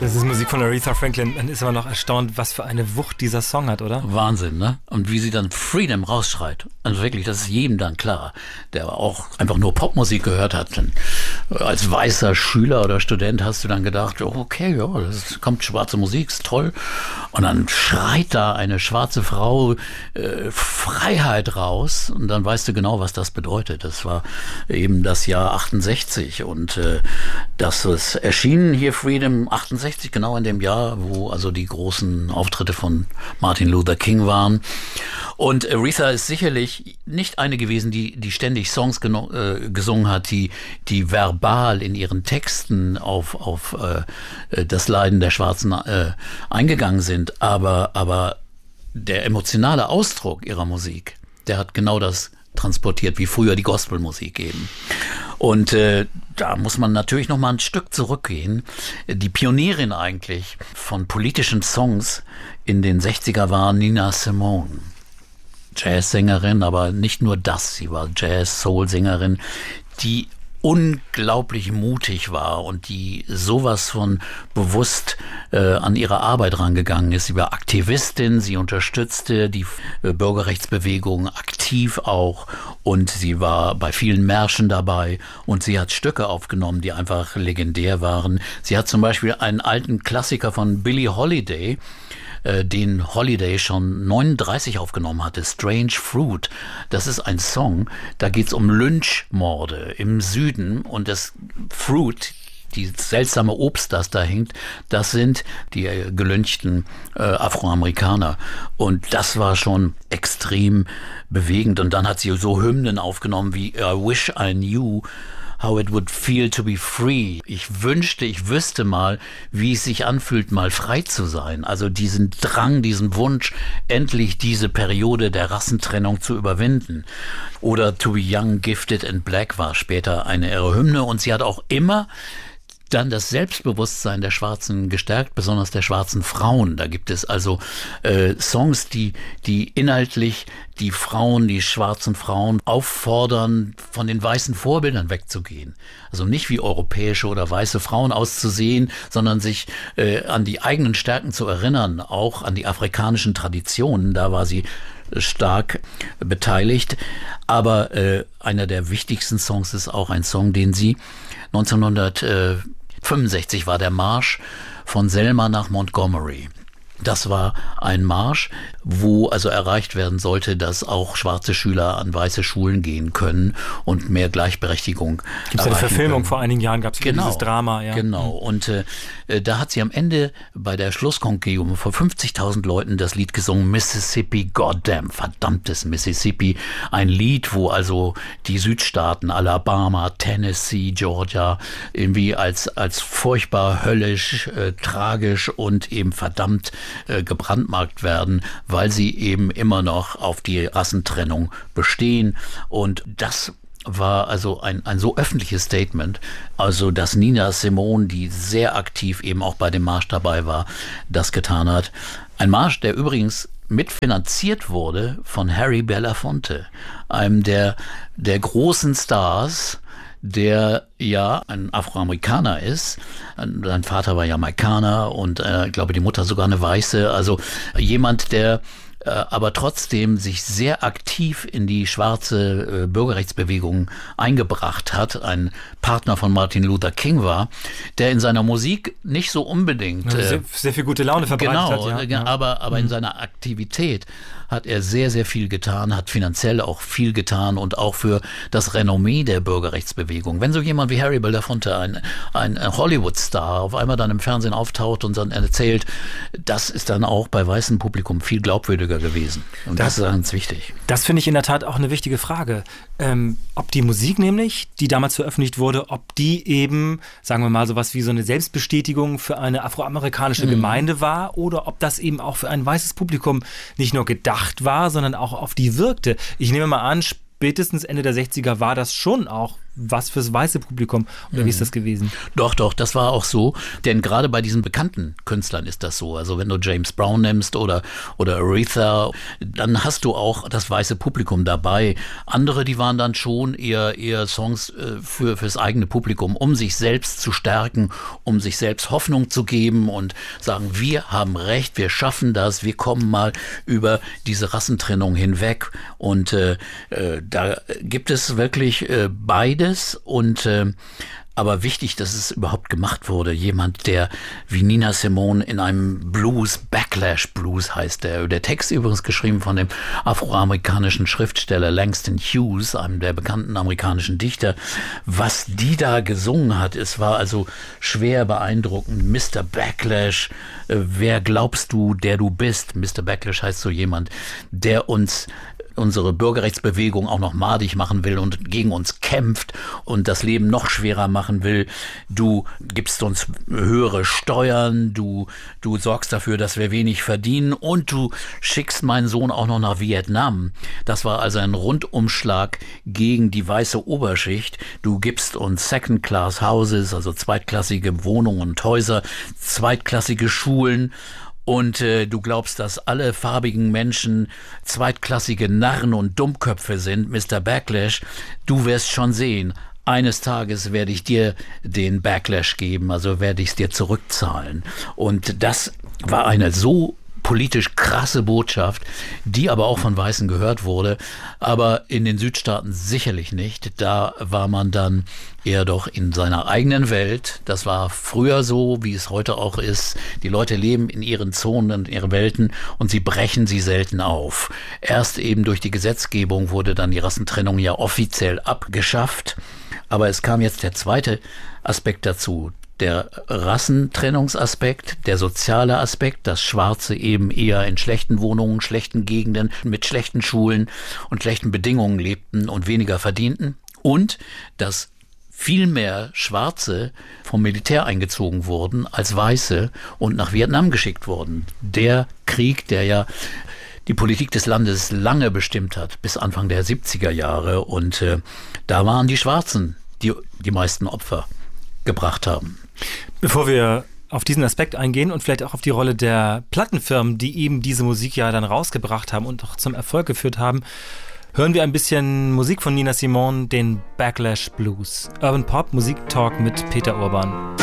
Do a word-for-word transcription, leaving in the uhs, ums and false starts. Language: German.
Das ist Musik von Aretha Franklin. Man ist aber noch erstaunt, was für eine Wucht dieser Song hat, oder? Wahnsinn, ne? Und wie sie dann Freedom rausschreit. Also wirklich, das ist jedem dann klar, der auch einfach nur Popmusik gehört hat. Denn als weißer Schüler oder Student hast du dann gedacht, oh, okay, ja, das kommt schwarze Musik, ist toll. Und dann schreit da eine schwarze Frau äh, Freiheit raus. Und dann weißt du genau, was das bedeutet. Das war eben das Jahr achtundsechzig. Und äh, das ist erschienen hier, Freedom, achtundsechzig, genau in dem Jahr, wo also die großen Auftritte von Martin Luther King waren. Und Aretha ist sicherlich nicht eine gewesen, die, die ständig Songs geno- äh, gesungen hat, die, die verbal in ihren Texten auf, auf äh, das Leiden der Schwarzen äh, eingegangen sind. Aber, aber der emotionale Ausdruck ihrer Musik, der hat genau das transportiert, wie früher die Gospelmusik eben. Und äh, da muss man natürlich noch mal ein Stück zurückgehen. Die Pionierin eigentlich von politischen Songs in den sechziger war Nina Simone. Jazzsängerin, aber nicht nur das, sie war Jazz-Soul-Sängerin, die unglaublich mutig war und die sowas von bewusst äh, an ihre Arbeit rangegangen ist. Sie war Aktivistin, sie unterstützte die äh, Bürgerrechtsbewegung aktiv auch und sie war bei vielen Märschen dabei und sie hat Stücke aufgenommen, die einfach legendär waren. Sie hat zum Beispiel einen alten Klassiker von Billie Holiday, den Holiday schon neununddreißig aufgenommen hatte, Strange Fruit. Das ist ein Song, da geht's um Lynchmorde im Süden und das Fruit, die seltsame Obst, das da hängt, das sind die äh, gelynchten äh, Afroamerikaner. Und das war schon extrem bewegend. Und dann hat sie so Hymnen aufgenommen wie I Wish I Knew How it would feel to be free. Ich wünschte, ich wüsste mal, wie es sich anfühlt, mal frei zu sein. Also diesen Drang, diesen Wunsch, endlich diese Periode der Rassentrennung zu überwinden. Oder To be Young, Gifted and Black war später eine ihrer Hymne. Und sie hat auch immer dann das Selbstbewusstsein der Schwarzen gestärkt, besonders der schwarzen Frauen. Da gibt es also äh, Songs, die, die inhaltlich die Frauen, die schwarzen Frauen auffordern, von den weißen Vorbildern wegzugehen. Also nicht wie europäische oder weiße Frauen auszusehen, sondern sich äh, an die eigenen Stärken zu erinnern, auch an die afrikanischen Traditionen. Da war sie stark beteiligt. Aber äh, einer der wichtigsten Songs ist auch ein Song, den sie neunzehnhundertfünfundsechzig war der Marsch von Selma nach Montgomery. Das war ein Marsch, wo also erreicht werden sollte, dass auch schwarze Schüler an weiße Schulen gehen können und mehr Gleichberechtigung Gibt es eine Verfilmung können. Vor einigen Jahren, gab es genau, dieses Drama. Ja. Genau, und äh, da hat sie am Ende bei der Schlusskongregung vor fünfzigtausend Leuten das Lied gesungen, Mississippi, Goddamn, verdammtes Mississippi. Ein Lied, wo also die Südstaaten, Alabama, Tennessee, Georgia, irgendwie als, als furchtbar höllisch, äh, tragisch und eben verdammt äh, gebrandmarkt werden, weil sie eben immer noch auf die Rassentrennung bestehen. Und das war also ein, ein so öffentliches Statement, also dass Nina Simone, die sehr aktiv eben auch bei dem Marsch dabei war, das getan hat. Ein Marsch, der übrigens mitfinanziert wurde von Harry Belafonte, einem der, der großen Stars, der ja ein Afroamerikaner ist. Sein Vater war Jamaikaner und äh, ich glaube, die Mutter sogar eine Weiße. Also jemand, der äh, aber trotzdem sich sehr aktiv in die schwarze äh, Bürgerrechtsbewegung eingebracht hat, ein Partner von Martin Luther King war, der in seiner Musik nicht so unbedingt... Äh, sehr, sehr viel gute Laune verbreitet genau, hat. Ja. Genau, aber, aber mhm. in seiner Aktivität hat er sehr, sehr viel getan, hat finanziell auch viel getan und auch für das Renommee der Bürgerrechtsbewegung. Wenn so jemand wie Harry Belafonte, ein, ein Hollywood-Star, auf einmal dann im Fernsehen auftaucht und dann erzählt, das ist dann auch bei weißem Publikum viel glaubwürdiger gewesen. Und das, das ist ganz wichtig. Das finde ich in der Tat auch eine wichtige Frage. Ähm, ob die Musik nämlich, die damals veröffentlicht wurde, ob die eben, sagen wir mal, sowas wie so eine Selbstbestätigung für eine afroamerikanische mhm. Gemeinde war oder ob das eben auch für ein weißes Publikum nicht nur gedacht war, sondern auch auf die wirkte. Ich nehme mal an, spätestens Ende der sechziger war das schon auch was fürs weiße Publikum? Oder mhm. wie ist das gewesen? Doch, doch, das war auch so. Denn gerade bei diesen bekannten Künstlern ist das so. Also wenn du James Brown nimmst oder, oder Aretha, dann hast du auch das weiße Publikum dabei. Andere, die waren dann schon eher, eher Songs äh, für, fürs eigene Publikum, um sich selbst zu stärken, um sich selbst Hoffnung zu geben und sagen, wir haben recht, wir schaffen das, wir kommen mal über diese Rassentrennung hinweg. Und äh, äh, da gibt es wirklich äh, beides und äh, aber wichtig, dass es überhaupt gemacht wurde. Jemand, der wie Nina Simone in einem Blues, Backlash Blues heißt der. Der Text übrigens geschrieben von dem afroamerikanischen Schriftsteller Langston Hughes, einem der bekannten amerikanischen Dichter. Was die da gesungen hat, es war also schwer beeindruckend. Mister Backlash, äh, wer glaubst du, der du bist? Mister Backlash heißt so jemand, der uns unsere Bürgerrechtsbewegung auch noch madig machen will und gegen uns kämpft und das Leben noch schwerer machen will. Du gibst uns höhere Steuern, du, du sorgst dafür, dass wir wenig verdienen und du schickst meinen Sohn auch noch nach Vietnam. Das war also ein Rundumschlag gegen die weiße Oberschicht. Du gibst uns Second-Class-Houses, also zweitklassige Wohnungen und Häuser, zweitklassige Schulen. Und äh, du glaubst, dass alle farbigen Menschen zweitklassige Narren und Dummköpfe sind, Mister Backlash. Du wirst schon sehen, eines Tages werde ich dir den Backlash geben, also werde ich es dir zurückzahlen. Und das war eine so politisch krasse Botschaft, die aber auch von Weißen gehört wurde, aber in den Südstaaten sicherlich nicht. Da war man dann eher doch in seiner eigenen Welt. Das war früher so, wie es heute auch ist. Die Leute leben in ihren Zonen und ihren Welten und sie brechen sie selten auf. Erst eben durch die Gesetzgebung wurde dann die Rassentrennung ja offiziell abgeschafft. Aber es kam jetzt der zweite Aspekt dazu. Der Rassentrennungsaspekt, der soziale Aspekt, dass Schwarze eben eher in schlechten Wohnungen, schlechten Gegenden, mit schlechten Schulen und schlechten Bedingungen lebten und weniger verdienten. Und dass viel mehr Schwarze vom Militär eingezogen wurden als Weiße und nach Vietnam geschickt wurden. Der Krieg, der ja die Politik des Landes lange bestimmt hat, bis Anfang der siebziger Jahre. Und äh, da waren die Schwarzen, die die meisten Opfer gebracht haben. Bevor wir auf diesen Aspekt eingehen und vielleicht auch auf die Rolle der Plattenfirmen, die eben diese Musik ja dann rausgebracht haben und auch zum Erfolg geführt haben, hören wir ein bisschen Musik von Nina Simone, den Backlash Blues. Urban Pop, Musik Talk mit Peter Urban.